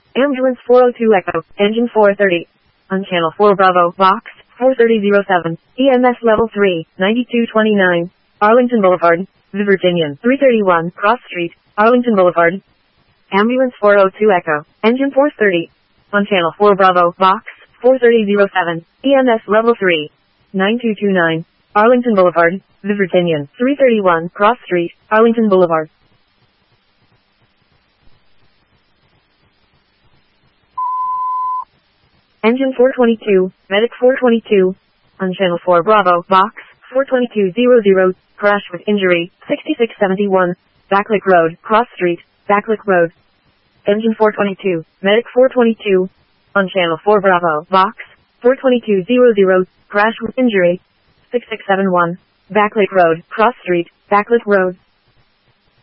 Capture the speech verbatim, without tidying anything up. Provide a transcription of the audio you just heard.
Ambulance four oh two Echo, engine four thirty. On channel four Bravo, box four thirty oh seven, E M S level three, ninety-two twenty-nine, Arlington Boulevard, The Virginian, three thirty-one, Cross Street, Arlington Boulevard. Ambulance four oh two Echo, engine four thirty. On channel four Bravo, box four thirty oh seven, E M S level three, ninety-two twenty-nine, Arlington Boulevard, The Virginian, three thirty-one, Cross Street, Arlington Boulevard. Engine four twenty-two, Medic four twenty-two. On channel four Bravo, box four twenty-two hundred, crash with injury, sixty-six seventy-one, Backlick Road, Cross Street, Backlick Road. Engine four twenty-two, Medic four twenty-two. On channel four Bravo, box four twenty-two hundred, crash with injury, sixty-six seventy-one, Backlick Road, Cross Street, Backlick Road.